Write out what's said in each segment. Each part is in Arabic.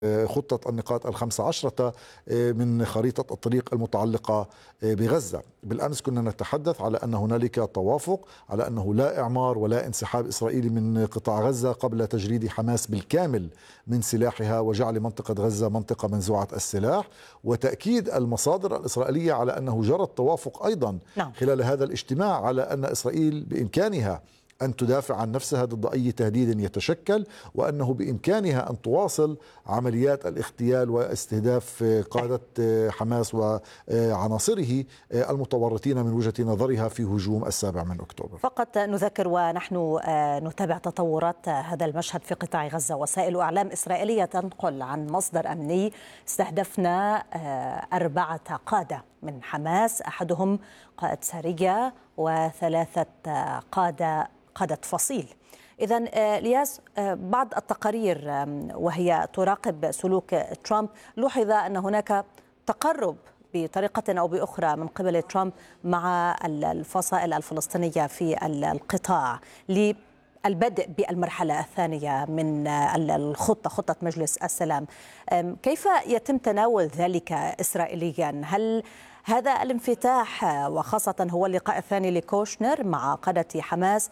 خطة النقاط ال15 من خريطة الطريق المتعلقة بغزة. بالأمس كنا نتحدث على أن هنالك توافق على أنه لا إعمار ولا انسحاب إسرائيلي من قطاع غزة قبل تجريد حماس بالكامل من سلاحها وجعل منطقة غزة منطقة منزوعة السلاح، وتأكيد المصادر الإسرائيلية على أنه جرى التوافق أيضا نعم. خلال هذا الاجتماع على أن إسرائيل بإمكانها أن تدافع عن نفسها ضد أي تهديد يتشكل، وأنه بإمكانها أن تواصل عمليات الاغتيال واستهداف قادة حماس وعناصره المتورطين من وجهة نظرها في هجوم 7 أكتوبر. فقط نذكر ونحن نتابع تطورات هذا المشهد في قطاع غزة. وسائل أعلام إسرائيلية تنقل عن مصدر أمني: استهدفنا 4 قادة من حماس، أحدهم قائد سرية و3 قادة فصيل. إذن الياس، بعض التقارير وهي تراقب سلوك ترامب لوحظ أن هناك تقرب بطريقة أو بأخرى من قبل ترامب مع الفصائل الفلسطينية في القطاع للبدء بالمرحلة الثانية من خطة مجلس السلام. كيف يتم تناول ذلك إسرائيليا؟ هل هذا الانفتاح، وخاصة هو اللقاء الثاني لكوشنر مع قادة حماس،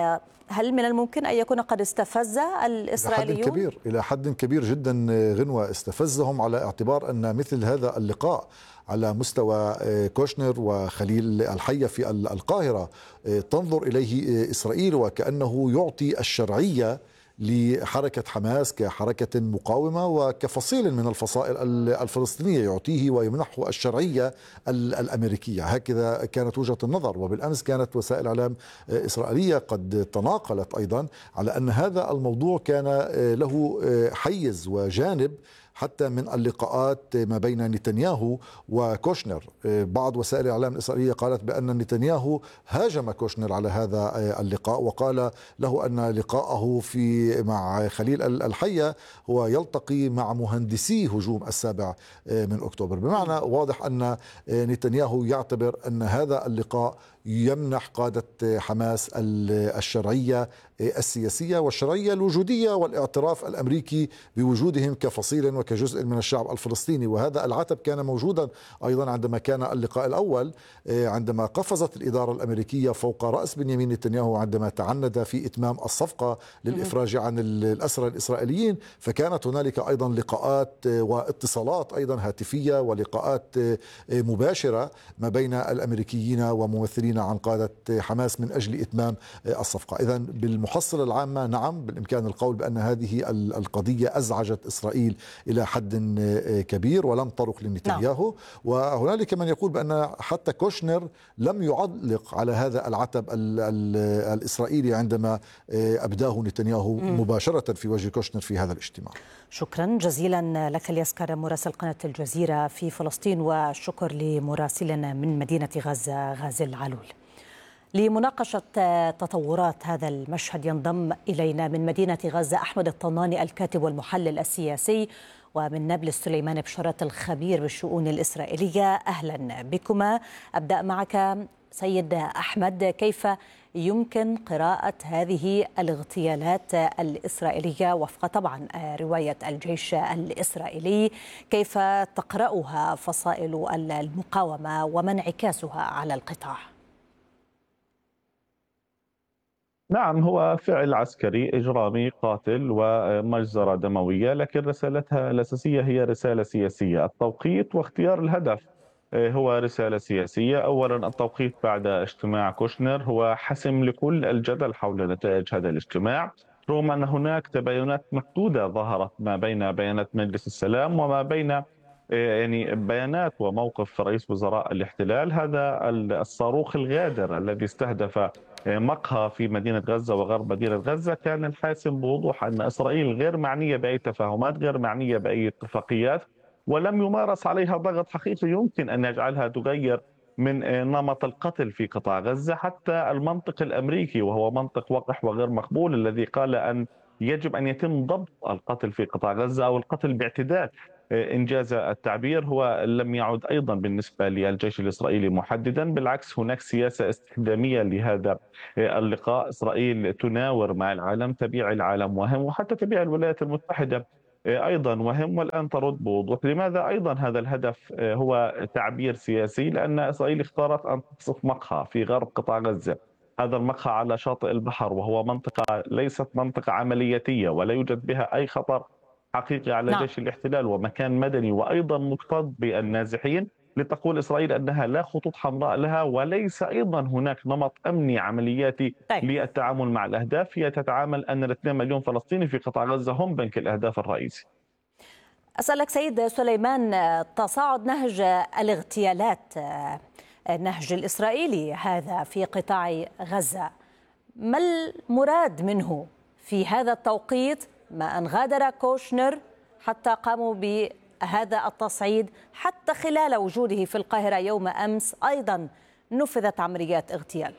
هل من الممكن أن يكون قد استفز الإسرائيليون؟ إلى حد كبير جدا غنوة، استفزهم على اعتبار أن مثل هذا اللقاء على مستوى كوشنر وخليل الحية في القاهرة تنظر إليه إسرائيل وكأنه يعطي الشرعية لحركة حماس كحركة مقاومة وكفصيل من الفصائل الفلسطينية، يعطيه ويمنحه الشرعية الأمريكية. هكذا كانت وجهة النظر. وبالأمس كانت وسائل إعلام إسرائيلية قد تناقلت أيضا على أن هذا الموضوع كان له حيز وجانب حتى من اللقاءات ما بين نتنياهو وكوشنر. بعض وسائل الإعلام الإسرائيلية قالت بأن نتنياهو هاجم كوشنر على هذا اللقاء وقال له أن لقاءه مع خليل الحية هو يلتقي مع مهندسي هجوم 7 أكتوبر. بمعنى واضح أن نتنياهو يعتبر أن هذا اللقاء يمنح قادة حماس الشرعية السياسية والشرعية الوجودية والاعتراف الأمريكي بوجودهم كفصيل وكجزء من الشعب الفلسطيني. وهذا العتب كان موجودا أيضا عندما كان اللقاء الأول، عندما قفزت الإدارة الأمريكية فوق رأس بنيامين نتنياهو عندما تعند في إتمام الصفقة للإفراج عن الأسرى الإسرائيليين. فكانت هنالك أيضا لقاءات واتصالات أيضا هاتفية ولقاءات مباشرة ما بين الأمريكيين وممثلين عن قادة حماس من أجل إتمام الصفقة. إذن بالمحصلة العامة نعم، بالإمكان القول بأن هذه القضية أزعجت إسرائيل إلى حد كبير ولم ترق لنتنياهو. وهنالك من يقول بأن حتى كوشنر لم يعلق على هذا العتب الإسرائيلي عندما أبداه نتنياهو مباشرة في وجه كوشنر في هذا الاجتماع. شكرا جزيلا لك الياس كرم، مراسل قناة الجزيرة في فلسطين، والشكر لمراسلنا من مدينة غزة غازي العلول. لمناقشة تطورات هذا المشهد ينضم إلينا من مدينة غزة أحمد الطناني، الكاتب والمحلل السياسي، ومن نابلس سليمان بشارات، الخبير بالشؤون الإسرائيلية. أهلا بكما. أبدأ معك سيد أحمد، كيف يمكن قراءة هذه الاغتيالات الإسرائيلية وفق طبعا رواية الجيش الإسرائيلي؟ كيف تقرأها فصائل المقاومة وما انعكاسها على القطاع؟ نعم، هو فعل عسكري إجرامي قاتل ومجزرة دموية، لكن رسالتها الأساسية هي رسالة سياسية. التوقيت واختيار الهدف هو رسالة سياسية. أولا، التوقيت بعد اجتماع كوشنر هو حسم لكل الجدل حول نتائج هذا الاجتماع، رغم أن هناك تباينات محدودة ظهرت ما بين بيانات مجلس السلام وما بين يعني بيانات وموقف رئيس وزراء الاحتلال. هذا الصاروخ الغادر الذي استهدف مقهى في مدينة غزة وغرب مدينة غزة كان الحاسم بوضوح أن إسرائيل غير معنية بأي تفاهمات، غير معنية بأي اتفاقيات، ولم يمارس عليها ضغط حقيقي يمكن أن يجعلها تغير من نمط القتل في قطاع غزة. حتى المنطق الأمريكي، وهو منطق وقح وغير مقبول، الذي قال أن يجب أن يتم ضبط القتل في قطاع غزة أو القتل باعتداء إنجاز التعبير، هو لم يعد أيضا بالنسبة للجيش الإسرائيلي محددا. بالعكس، هناك سياسة استخدامية لهذا اللقاء. إسرائيل تناور مع العالم، تبيع العالم وهم، وحتى تبيع الولايات المتحدة أيضا مهم، والآن ترد بوضوح لماذا أيضا هذا الهدف هو تعبير سياسي، لأن إسرائيل اختارت أن تصف مقهى في غرب قطاع غزة. هذا المقهى على شاطئ البحر، وهو منطقة ليست منطقة عملياتية ولا يوجد بها أي خطر حقيقي على نعم. جيش الاحتلال، ومكان مدني وأيضا مكتظ بالنازحين. لتقول إسرائيل أنها لا خطوط حمراء لها، وليس أيضا هناك نمط أمني عملياتي طيب للتعامل مع الأهداف. هي تتعامل أن 2 مليون فلسطيني في قطاع غزة هم بنك الأهداف الرئيسي. أسألك سيد سليمان، تصاعد نهج الاغتيالات، النهج الإسرائيلي هذا في قطاع غزة، ما المراد منه في هذا التوقيت، ما أن غادر كوشنر حتى قاموا بهذا التصعيد، حتى خلال وجوده في القاهرة يوم أمس أيضا نفذت عمليات اغتيال؟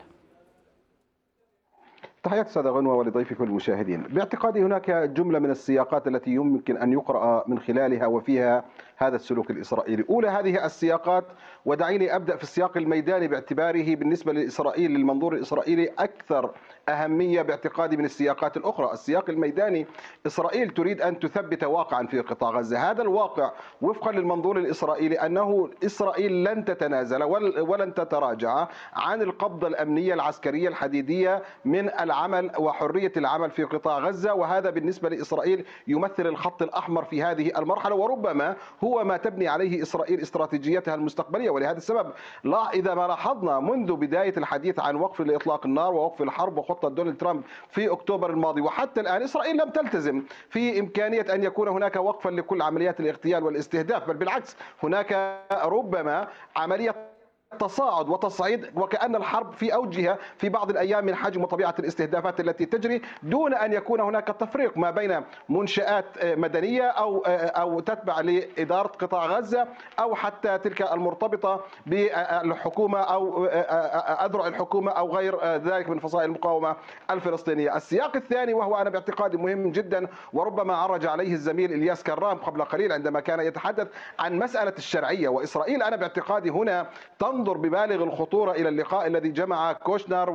تحياتي أستاذة غنوة ولضيفك والمشاهدين. باعتقادي هناك جملة من السياقات التي يمكن أن يقرأ من خلالها وفيها هذا السلوك الإسرائيلي. أولى هذه السياقات، ودعيني أبدأ في السياق الميداني باعتباره بالنسبة لإسرائيل للمنظور الإسرائيلي أكثر أهمية باعتقادي من السياقات الأخرى. السياق الميداني، إسرائيل تريد أن تثبت واقعا في قطاع غزة. هذا الواقع وفقا للمنظور الإسرائيلي أنه إسرائيل لن تتنازل ولن تتراجع عن القبضة الأمنية العسكرية الحديدية من العمل وحرية العمل في قطاع غزة، وهذا بالنسبة لإسرائيل يمثل الخط الأحمر في هذه المرحلة، وربما هو ما تبني عليه إسرائيل استراتيجيتها المستقبلية. ولهذا السبب إذا ما لاحظنا منذ بداية الحديث عن وقف لإطلاق النار ووقف الحرب وخطة دونالد ترامب في أكتوبر الماضي وحتى الآن، إسرائيل لم تلتزم في إمكانية أن يكون هناك وقفا لكل عمليات الاغتيال والاستهداف، بل بالعكس هناك ربما عملية تصاعد وتصعيد، وكأن الحرب في أوجها في بعض الأيام من حجم وطبيعة الاستهدافات التي تجري، دون أن يكون هناك تفريق ما بين منشآت مدنية أو تتبع لإدارة قطاع غزة أو حتى تلك المرتبطة بالحكومة أو أذرع الحكومة أو غير ذلك من فصائل المقاومة الفلسطينية. السياق الثاني، وهو أنا باعتقادي مهم جدا وربما عرج عليه الزميل إلياس كرام قبل قليل عندما كان يتحدث عن مسألة الشرعية. وإسرائيل أنا باعتقادي هنا تنظر ببالغ الخطورة إلى اللقاء الذي جمع كوشنر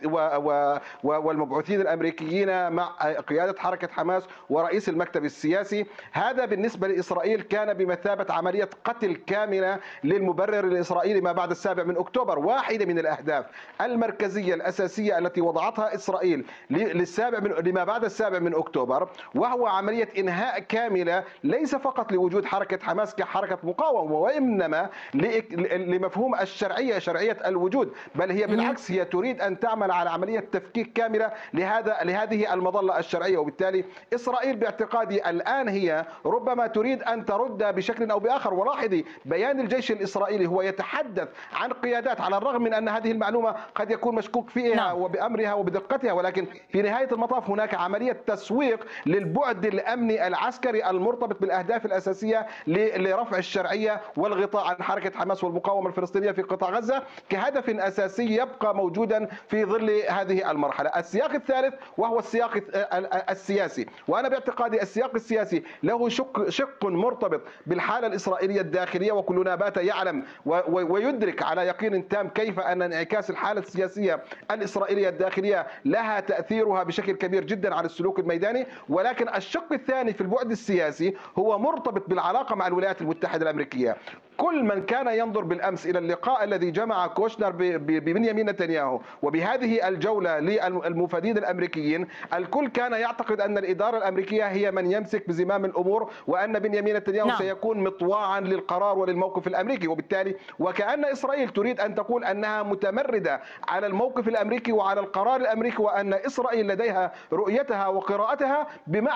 والمبعوثين الأمريكيين مع قيادة حركة حماس ورئيس المكتب السياسي. هذا بالنسبة لإسرائيل كان بمثابة عملية قتل كاملة للمبرر الإسرائيلي ما بعد 7 من أكتوبر. واحدة من الأهداف المركزية الأساسية التي وضعتها إسرائيل لما بعد 7 من أكتوبر، وهو عملية إنهاء كاملة ليس فقط لوجود حركة حماس كحركة مقاومة، وإنما لمفهوم الشرعية، شرعية الوجود، بل هي بالعكس هي تريد أن تعمل على عملية تفكيك كاملة لهذه المظلة الشرعية. وبالتالي إسرائيل باعتقادي الآن هي ربما تريد أن ترد بشكل أو بآخر. ولاحظي بيان الجيش الإسرائيلي هو يتحدث عن قيادات، على الرغم من أن هذه المعلومة قد يكون مشكوك فيها وبأمرها وبدقتها، ولكن في نهاية المطاف هناك عملية تسويق للبعد الأمني العسكري المرتبط بالأهداف الأساسية لرفع الشرعية والغطاء عن حركة حماس والمقاومة الفلسطينية في قطاع غزة كهدف أساسي يبقى موجودا في ظل هذه المرحلة. السياق الثالث وهو السياق السياسي، وأنا باعتقادي السياق السياسي له شق مرتبط بالحالة الإسرائيلية الداخلية، وكلنا بات يعلم ويدرك على يقين تام كيف أن انعكاس الحالة السياسية الإسرائيلية الداخلية لها تأثيرها بشكل كبير جدا على السلوك الميداني. ولكن الشق الثاني في البعد السياسي هو مرتبط بالعلاقة مع الولايات المتحدة الأمريكية. كل من كان ينظر بالأمس إلى اللقاء الذي جمع كوشنر ببنيامين نتنياهو وبهذه الجولة للمفادين الأمريكيين، الكل كان يعتقد أن الإدارة الأمريكية هي من يمسك بزمام الأمور، وأن بنيامين نتنياهو سيكون مطواعا للقرار وللموقف الأمريكي. وبالتالي وكأن إسرائيل تريد أن تقول أنها متمردة على الموقف الأمريكي وعلى القرار الأمريكي، وأن إسرائيل لديها رؤيتها وقراءتها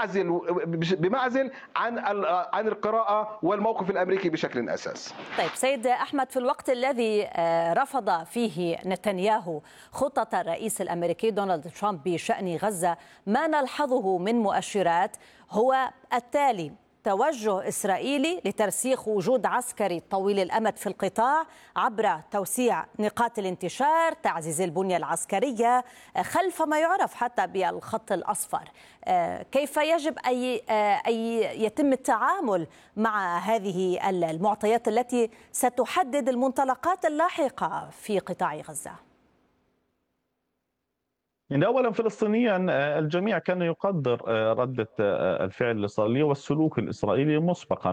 بمعزل عن القراءة والموقف الأمريكي بشكل أساسي. طيب سيد أحمد، في الوقت الذي رفض فيه نتنياهو خطة الرئيس الأمريكي دونالد ترامب بشأن غزة، ما نلحظه من مؤشرات هو التالي: توجه إسرائيلي لترسيخ وجود عسكري طويل الأمد في القطاع عبر توسيع نقاط الانتشار، تعزيز البنية العسكرية خلف ما يعرف حتى بالخط الأصفر. كيف يجب أن يتم التعامل مع هذه المعطيات التي ستحدد المنطلقات اللاحقة في قطاع غزة؟ يعني أولا فلسطينيا الجميع كان يقدر ردة الفعل الإسرائيلية والسلوك الإسرائيلي مسبقا.